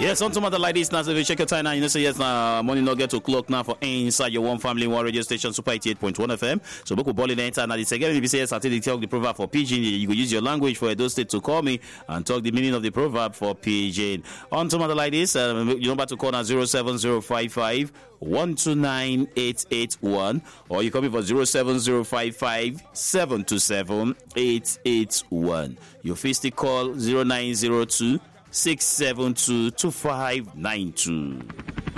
Yes, on some other like this, now if you check your time now, you know, say yes, now morning not get to clock now for inside your one family, one radio station, Super 88.1 FM. So, Boko Ball in the enter now. The second, if you say yes, I tell you talk the proverb for Pidgin. You can use your language for Edo State to call me and talk the meaning of the proverb for Pidgin. On some other like this, you know about to call now 07055 129 881, or you call me for 07055 727 881. Your face call 0902 672 2592.